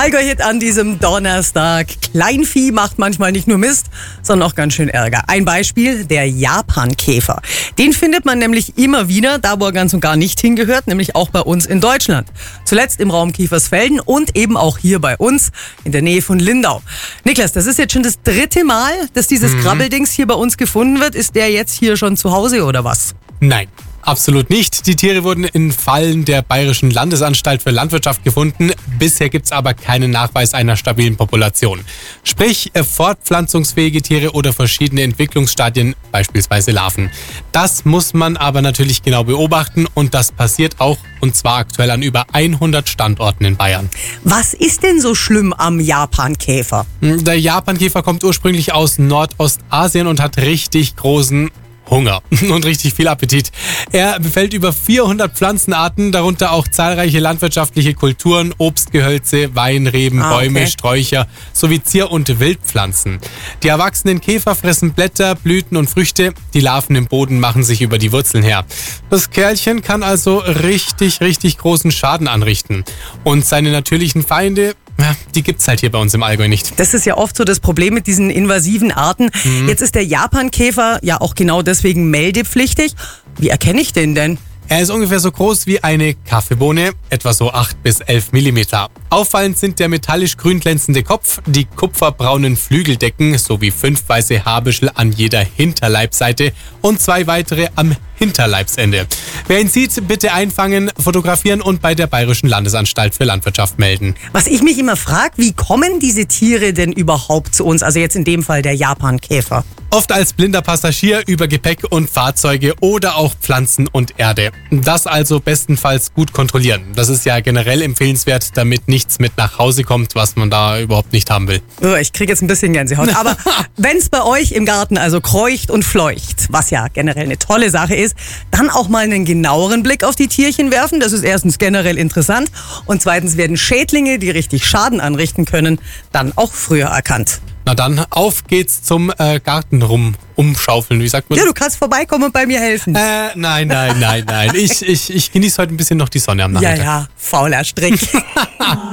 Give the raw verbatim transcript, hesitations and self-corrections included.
Allgäu-Hit an diesem Donnerstag. Kleinvieh macht manchmal nicht nur Mist, sondern auch ganz schön Ärger. Ein Beispiel, der Japankäfer. Den findet man nämlich immer wieder, da wo er ganz und gar nicht hingehört, nämlich auch bei uns in Deutschland. Zuletzt im Raum Kiefersfelden und eben auch hier bei uns in der Nähe von Lindau. Niklas, das ist jetzt schon das dritte Mal, dass dieses mhm. Krabbeldings hier bei uns gefunden wird. Ist der jetzt hier schon zu Hause oder was? Nein. Absolut nicht. Die Tiere wurden in Fallen der Bayerischen Landesanstalt für Landwirtschaft gefunden. Bisher gibt es aber keinen Nachweis einer stabilen Population. Sprich, fortpflanzungsfähige Tiere oder verschiedene Entwicklungsstadien, beispielsweise Larven. Das muss man aber natürlich genau beobachten und das passiert auch, und zwar aktuell an über hundert Standorten in Bayern. Was ist denn so schlimm am Japankäfer? Der Japankäfer kommt ursprünglich aus Nordostasien und hat richtig großen Hunger und richtig viel Appetit. Er befällt über vierhundert Pflanzenarten, darunter auch zahlreiche landwirtschaftliche Kulturen, Obstgehölze, Weinreben, ah, okay. Bäume, Sträucher sowie Zier- und Wildpflanzen. Die erwachsenen Käfer fressen Blätter, Blüten und Früchte. Die Larven im Boden machen sich über die Wurzeln her. Das Kerlchen kann also richtig, richtig großen Schaden anrichten. Und seine natürlichen Feinde, ja, die gibt's halt hier bei uns im Allgäu nicht. Das ist ja oft so das Problem mit diesen invasiven Arten. Mhm. Jetzt ist der Japankäfer ja auch genau deswegen meldepflichtig. Wie erkenne ich den denn? Er ist ungefähr so groß wie eine Kaffeebohne, etwa so acht bis elf Millimeter. Auffallend sind der metallisch grün glänzende Kopf, die kupferbraunen Flügeldecken sowie fünf weiße Haarbüschel an jeder Hinterleibseite und zwei weitere am Hinterleibsende. Wer ihn sieht, bitte einfangen, fotografieren und bei der Bayerischen Landesanstalt für Landwirtschaft melden. Was ich mich immer frage, wie kommen diese Tiere denn überhaupt zu uns? Also jetzt in dem Fall der Japankäfer. Oft als blinder Passagier über Gepäck und Fahrzeuge oder auch Pflanzen und Erde. Das also bestenfalls gut kontrollieren. Das ist ja generell empfehlenswert, damit nichts mit nach Hause kommt, was man da überhaupt nicht haben will. Oh, ich kriege jetzt ein bisschen Gänsehaut. Aber wenn es bei euch im Garten also kreucht und fleucht, was ja generell eine tolle Sache ist, dann auch mal einen genaueren Blick auf die Tierchen werfen. Das ist erstens generell interessant und zweitens werden Schädlinge, die richtig Schaden anrichten können, dann auch früher erkannt. Na dann, auf geht's zum äh, Garten rum, umschaufeln, wie sagt man? Ja, du kannst vorbeikommen und bei mir helfen. Äh, nein, nein, nein, nein. Ich, ich, ich genieße heute ein bisschen noch die Sonne am Nachmittag. Ja, ja, fauler Strick.